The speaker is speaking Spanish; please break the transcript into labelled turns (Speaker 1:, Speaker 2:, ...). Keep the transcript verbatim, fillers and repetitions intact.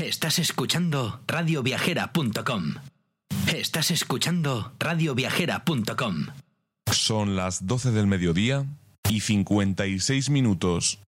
Speaker 1: Estás escuchando radio viajera punto com. Estás escuchando radio viajera punto com.
Speaker 2: Son las doce del mediodía y cincuenta y seis minutos.